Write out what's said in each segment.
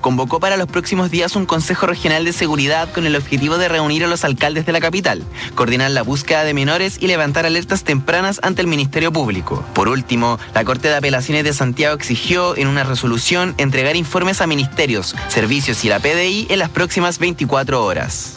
convocó para los próximos días un Consejo Regional de Seguridad con el objetivo de reunir a los alcaldes de la capital, coordinar la búsqueda de menores y levantar alertas tempranas ante el Ministerio Público. Por último, la Corte de Apelaciones de Santiago exigió en una resolución entregar informes a ministerios, servicios y la PDI en las próximas 24 horas.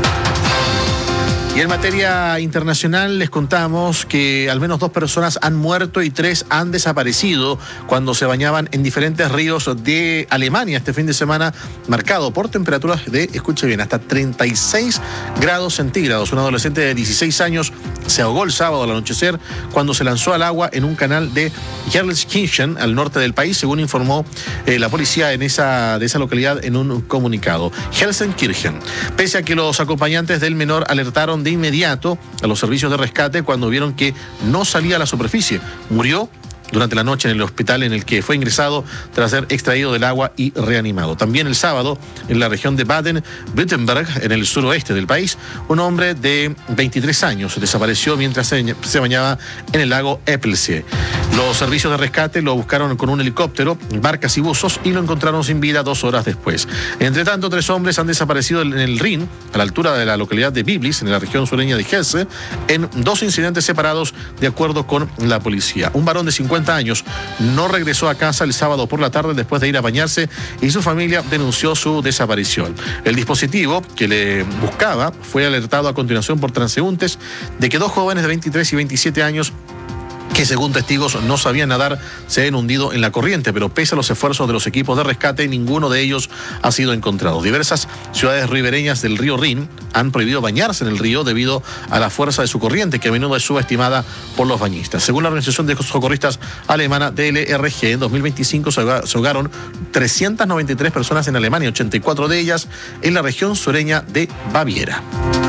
Y en materia internacional les contamos que al menos 2 personas han muerto y 3 han desaparecido cuando se bañaban en diferentes ríos de Alemania este fin de semana, marcado por temperaturas de, escuche bien, hasta 36 grados centígrados. Un adolescente de 16 años se ahogó el sábado al anochecer cuando se lanzó al agua en un canal de Gelsenkirchen, al norte del país, según informó la policía de esa localidad en un comunicado. Gelsenkirchen. Pese a que los acompañantes del menor alertaron de inmediato a los servicios de rescate cuando vieron que no salía a la superficie. Murió durante la noche en el hospital en el que fue ingresado tras ser extraído del agua y reanimado. También el sábado, en la región de Baden-Württemberg, en el suroeste del país, un hombre de 23 años desapareció mientras se bañaba en el lago Eppelsee. Los servicios de rescate lo buscaron con un helicóptero, barcas y buzos y lo encontraron sin vida 2 horas después. Entre tanto, 3 hombres han desaparecido en el Rin, a la altura de la localidad de Biblis, en la región sureña de Hesse, en 2 incidentes separados de acuerdo con la policía. Un varón de 50 años no regresó a casa el sábado por la tarde después de ir a bañarse y su familia denunció su desaparición. El dispositivo que le buscaba fue alertado a continuación por transeúntes de que 2 jóvenes de 23 y 27 años que según testigos no sabían nadar, se han hundido en la corriente, pero pese a los esfuerzos de los equipos de rescate, ninguno de ellos ha sido encontrado. Diversas ciudades ribereñas del río Rin han prohibido bañarse en el río debido a la fuerza de su corriente, que a menudo es subestimada por los bañistas. Según la organización de socorristas alemana DLRG, en 2025 se ahogaron 393 personas en Alemania, 84 de ellas en la región sureña de Baviera.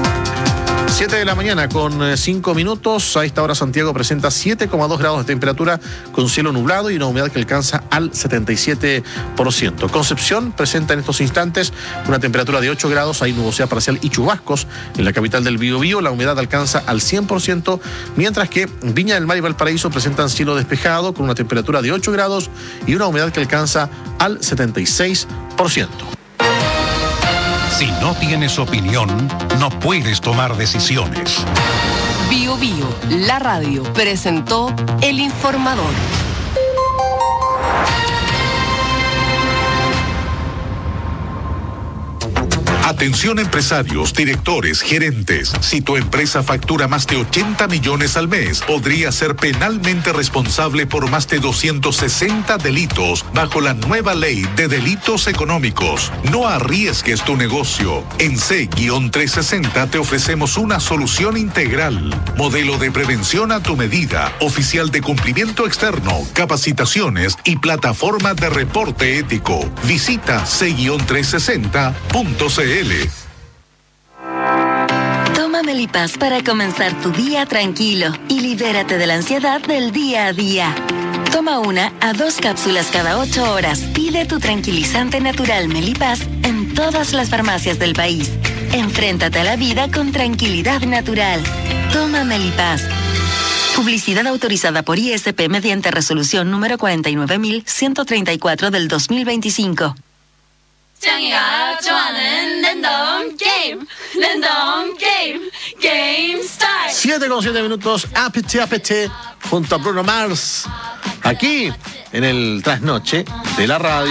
7 de la mañana con 5 minutos. A esta hora Santiago presenta 7,2 grados de temperatura con cielo nublado y una humedad que alcanza al 77%. Concepción presenta en estos instantes una temperatura de 8 grados, hay nubosidad parcial y chubascos. En la capital del Biobío la humedad alcanza al 100%, mientras que Viña del Mar y Valparaíso presentan cielo despejado con una temperatura de 8 grados y una humedad que alcanza al 76%. Si no tienes opinión, no puedes tomar decisiones. Bio Bio, la radio, presentó El Informador. Atención empresarios, directores, gerentes. Si tu empresa factura más de 80 millones al mes, podría ser penalmente responsable por más de 260 delitos bajo la nueva ley de delitos económicos. No arriesgues tu negocio. En C-360 te ofrecemos una solución integral. Modelo de prevención a tu medida, oficial de cumplimiento externo, capacitaciones y plataforma de reporte ético. Visita C-360.cl. Toma Melipaz para comenzar tu día tranquilo y libérate de la ansiedad del día a día. Toma 1 a 2 cápsulas cada 8 horas. Pide tu tranquilizante natural Melipaz en todas las farmacias del país. Enfréntate a la vida con tranquilidad natural. Toma Melipaz. Publicidad autorizada por ISP mediante resolución número 49.134 del 2025. 짱이가 좋아하는 랜덤 게임, 게임 스타일. 7:07 minutos, APT, junto a Bruno Mars, aquí en el trasnoche de la radio.